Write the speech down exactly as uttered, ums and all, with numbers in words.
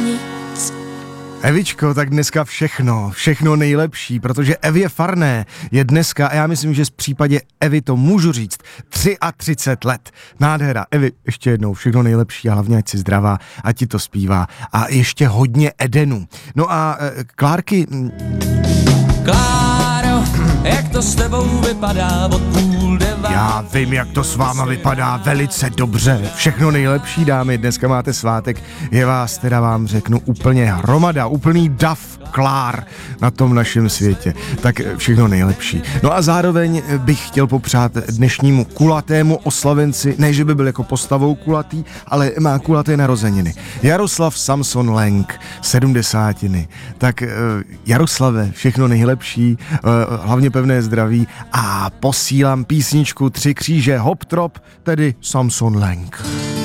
nic. Evičko, tak dneska všechno, všechno nejlepší, protože Evě Farné je dneska, a já myslím, že v případě Evy to můžu říct, třicet tři let. Nádhera. Evi, ještě jednou, všechno nejlepší a hlavně ať si zdravá, ať ti to zpívá. A ještě hodně Edenu. No a e, Klárky... Kláro, jak to s tebou vypadá od půl devát? Já vím, jak to s váma vypadá velice dobře. Všechno nejlepší, dámy, dneska máte svátek. Je vás teda, vám řeknu, úplně hromada, úplný dav Klár na tom našem světě. Tak všechno nejlepší. No a zároveň bych chtěl popřát dnešnímu kulatému oslavenci, ne, že by byl jako postavou kulatý, ale má kulaté narozeniny. Jaroslav Samson Lenk, sedmdesátiny. Tak Jaroslave, všechno nejlepší, hlavně pevné zdraví a posílám písničku Tři kříže Hop Trop, tedy Samson Lenk.